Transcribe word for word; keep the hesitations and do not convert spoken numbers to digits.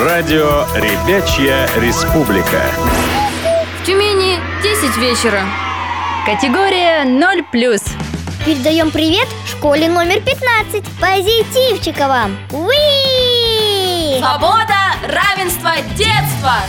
Радио «Ребячья республика». В Тюмени десять вечера. Категория ноль плюс. Передаем привет школе номер пятнадцать. Позитивчика вам! Уи! Свобода, равенство, детство!